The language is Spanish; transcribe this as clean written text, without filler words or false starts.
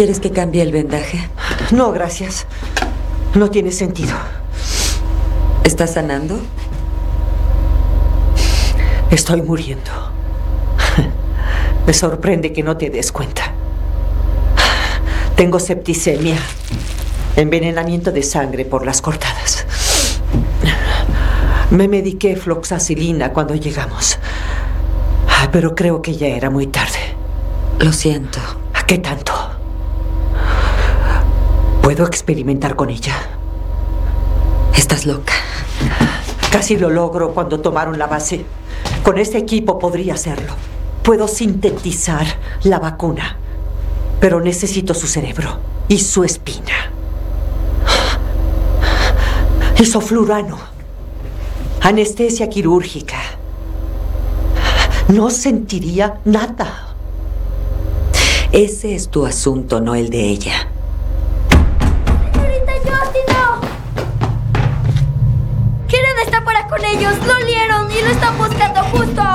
¿Quieres que cambie el vendaje? No, gracias. No tiene sentido. ¿Estás sanando? Estoy muriendo. Me sorprende que no te des cuenta. Tengo septicemia, envenenamiento de sangre por las cortadas. Me mediqué floxacilina cuando llegamos, pero creo que ya era muy tarde. Lo siento. ¿Qué tanto? ¿Puedo experimentar con ella? Estás loca. Casi lo logro cuando tomaron la base. Con este equipo podría hacerlo. Puedo sintetizar la vacuna, pero necesito su cerebro y su espina. Isoflurano. Anestesia quirúrgica. No sentiría nada. Ese es tu asunto, no el de ella. ¡Señorita Justino! Kieran está fuera con ellos. Lo olieron y lo están buscando justo